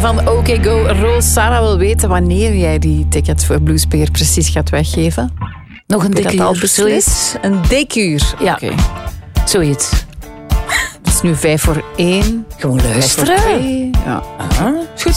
van OK Go. Roos, Sarah wil weten wanneer jij die tickets voor Bluespeer precies gaat weggeven. Nog een Heb je dikke dat al uur, beslist? zoiets. Een dik uur? Ja. Oké. Zoiets. Het is nu 1:05. Gewoon luisteren. 1:55. Ja. Is goed.